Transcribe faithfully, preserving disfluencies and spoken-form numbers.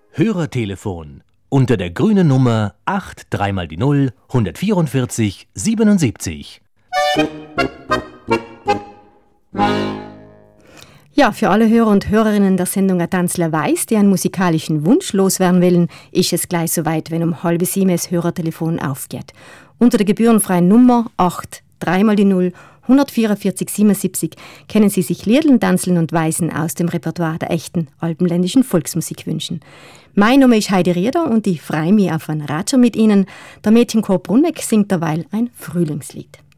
Hörertelefon unter der grünen Nummer acht drei mal die null hundertvierundvierzig siebenundsiebzig. Ja, für alle Hörer und Hörerinnen der Sendung «A Tanzler weiss», die einen musikalischen Wunsch loswerden wollen, ist es gleich soweit, wenn um halb sieben das Hörertelefon aufgeht. Unter der gebührenfreien Nummer acht drei mal die null hundertvierundvierzig siebenundsiebzig können Sie sich Liedlen, Tanzeln und Weisen aus dem Repertoire der echten alpenländischen Volksmusik wünschen. Mein Name ist Heidi Rieder und ich freue mich auf einen Ratscher mit Ihnen. Der Mädchenchor Brunneck singt derweil ein Frühlingslied.